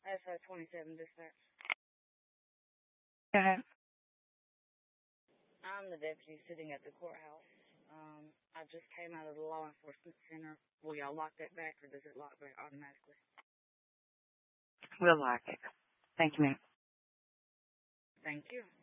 SI 27 dispatch. Go ahead. I'm the deputy sitting at the courthouse. I just came out of the law enforcement center. Will y'all lock that back, or does it lock back automatically? We'll lock it. Thank you, ma'am. Thank you.